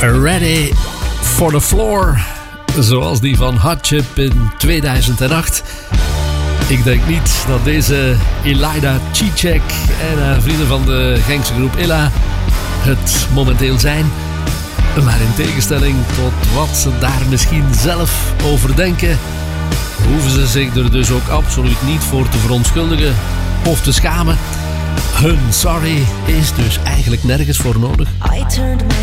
Ready for the Floor, zoals die van Hot Chip in 2008. Ik denk niet dat deze Elida Cicek en haar vrienden van de Genkse groep Illa het momenteel zijn. Maar in tegenstelling tot wat ze daar misschien zelf over denken, hoeven ze zich er dus ook absoluut niet voor te verontschuldigen of te schamen. Hun sorry is dus eigenlijk nergens voor nodig.